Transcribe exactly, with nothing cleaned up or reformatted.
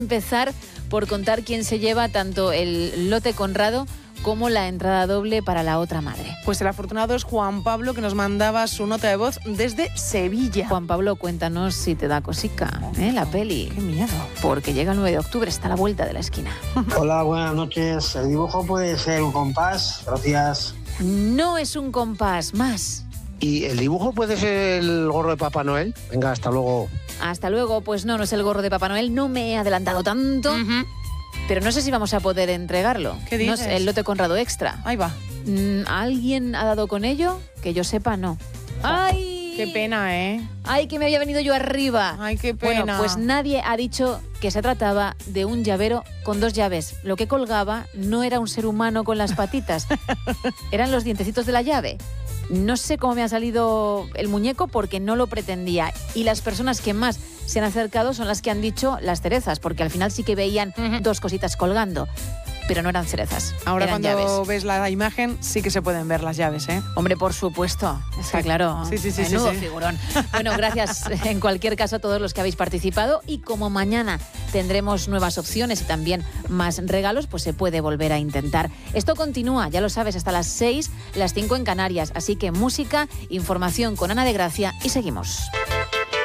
Empezar por contar quién se lleva tanto el lote Conrado como la entrada doble para la otra madre. Pues el afortunado es Juan Pablo, que nos mandaba su nota de voz desde Sevilla. Juan Pablo, cuéntanos si te da cosica, ¿eh? La peli. ¡Qué miedo! Porque llega el nueve de octubre, está a la vuelta de la esquina. Hola, buenas noches. El dibujo puede ser un compás. Gracias. No es un compás, más. ¿Y el dibujo puede ser el gorro de Papá Noel? Venga, hasta luego. Hasta luego. Pues no, no es el gorro de Papá Noel. No me he adelantado tanto. Uh-huh. Pero no sé si vamos a poder entregarlo. ¿Qué dices? No es el lote Conrado Extra. Ahí va. ¿Alguien ha dado con ello? Que yo sepa, no. ¡Ay! ¡Qué pena, eh! ¡Ay, que me había venido yo arriba! ¡Ay, qué pena! Bueno, pues nadie ha dicho que se trataba de un llavero con dos llaves. Lo que colgaba no era un ser humano con las patitas. Eran los dientecitos de la llave. No sé cómo me ha salido el muñeco porque no lo pretendía. Y las personas que más se han acercado son las que han dicho las cerezas, porque al final sí que veían uh-huh. dos cositas colgando. Pero no eran cerezas. Ahora eran cuando llaves. ves la imagen sí que se pueden ver las llaves, ¿eh? Hombre, por supuesto. Está sí. claro. Sí, sí, sí. Menudo sí, sí. figurón. Bueno, gracias en cualquier caso a todos los que habéis participado. Y como mañana tendremos nuevas opciones y también más regalos, pues se puede volver a intentar. Esto continúa, ya lo sabes, hasta las seis, las cinco en Canarias. Así que música, información con Ana de Gracia y seguimos.